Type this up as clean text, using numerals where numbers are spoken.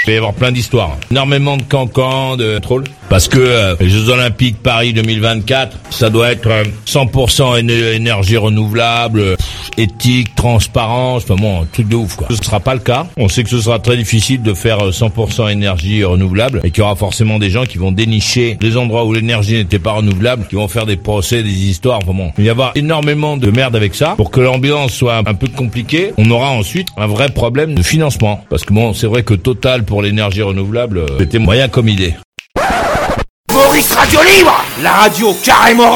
va y avoir plein d'histoires. Énormément de cancans, de contrôle. Parce que les Jeux Olympiques Paris 2024, ça doit être 100% énergie renouvelable, éthique, transparence, enfin bon, un truc de ouf quoi. Ce sera pas le cas. On sait que ce sera très difficile de faire 100% énergie renouvelable et qu'il y aura forcément des gens qui vont dénicher les endroits où l'énergie n'était pas renouvelable, qui vont faire des procès, des histoires, enfin bon. Il va y avoir énormément de merde avec ça. Pour que l'ambiance soit un peu compliquée, on aura ensuite un vrai problème de financement. Parce que bon, c'est vrai que Total pour l'énergie renouvelable, c'était moyen comme idée. Maurice Radio Libre, la radio carrément